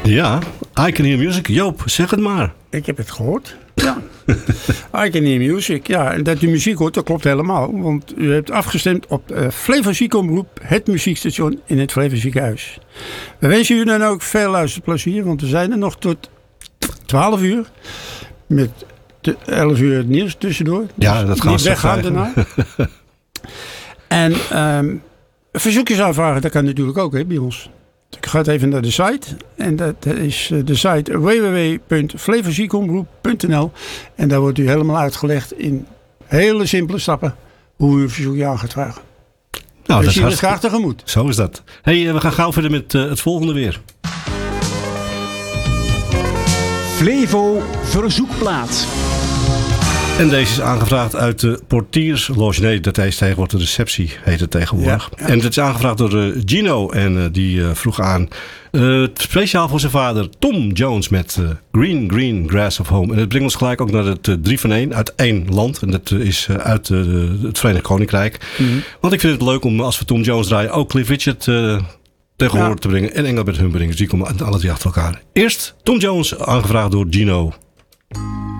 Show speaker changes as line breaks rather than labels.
Ja, I Can Hear Music. Joop, zeg het maar.
Ik heb het gehoord. Ja. I Can Hear Music. Ja, en dat u muziek hoort, dat klopt helemaal. Want u hebt afgestemd op Flevo Ziekenomroep, het muziekstation in het Flevo Ziekenhuis. We wensen u dan ook veel luisterplezier, want we zijn er nog tot 12 uur. Met 11 uur het nieuws tussendoor.
Ja, dat gaan
niet weggaan daarna. En verzoekjes aanvragen, dat kan natuurlijk ook bij ons. Je gaat even naar de site. En dat is de site www.flevoziekenomroep.nl. En daar wordt u helemaal uitgelegd in hele simpele stappen hoe u een verzoekje aan gaat vragen.
Nou,
dat zien we graag tegemoet.
Zo is dat. Hey, we gaan gauw verder met het volgende weer.
Flevo Verzoekplaat.
En deze is aangevraagd uit de portiersloge. Nee, dat is tegenwoordig de receptie, heet het tegenwoordig. Ja, ja. En dat is aangevraagd door Gino. En die vroeg aan, speciaal voor zijn vader Tom Jones met Green Green Grass of Home. En dat brengt ons gelijk ook naar het 3 van 1 uit 1 land. En dat is uit het Verenigd Koninkrijk. Mm-hmm. Want ik vind het leuk om, als we Tom Jones draaien, ook Cliff Richard tegenwoordig te brengen. En Engelbert Humperdinck. Dus die komen alle drie achter elkaar. Eerst Tom Jones, aangevraagd door Gino.